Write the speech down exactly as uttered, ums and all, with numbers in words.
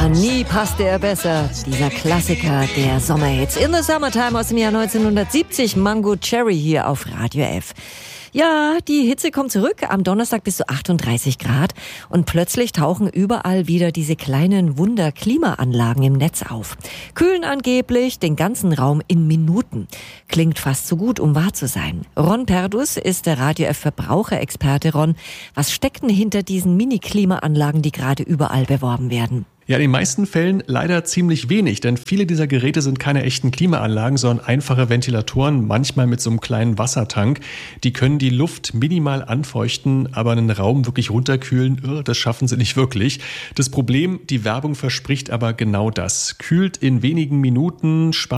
Ja, nie passte er besser. Dieser Klassiker der Sommerhits. In the Summertime aus dem Jahr neunzehnhundertsiebzig. Mango Cherry hier auf Radio F. Ja, die Hitze kommt zurück. Am Donnerstag bis zu achtunddreißig Grad. Und plötzlich tauchen überall wieder diese kleinen Wunder-Klimaanlagen im Netz auf. Kühlen angeblich den ganzen Raum in Minuten. Klingt fast zu gut, um wahr zu sein. Ron Perdus ist der Radio F-Verbraucherexperte. Ron, was steckt denn hinter diesen Mini-Klimaanlagen, die gerade überall beworben werden? Ja, in den meisten Fällen leider ziemlich wenig, denn viele dieser Geräte sind keine echten Klimaanlagen, sondern einfache Ventilatoren, manchmal mit so einem kleinen Wassertank. Die können die Luft minimal anfeuchten, aber einen Raum wirklich runterkühlen, das schaffen sie nicht wirklich. Das Problem, die Werbung verspricht aber genau das. Kühlt in wenigen Minuten, spart